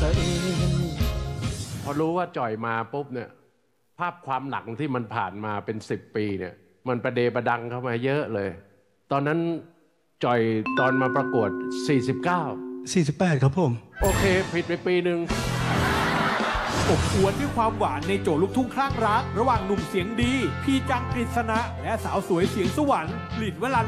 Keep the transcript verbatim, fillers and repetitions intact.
พอรู้ว่าจ่อยมาปุ๊บเนี่ยภาพความหลังที่มันผ่านมาเป็นสิบปีเนี่ยมันประเดประดังเข้ามาเยอะเลยตอนนั้นจ่อยตอนมาประกวดสี่สิบเก้าสี่สิบแปดครับผมโอเคผิดไปปีหนึ่งอบอวลด้วยความหวานในโจทย์ลูกทุ่งคลั่งรักระหว่างหนุ่มเสียงดี พี่จังกฤษณะและสาวสวยเสียงสวรรค์หลินวลัน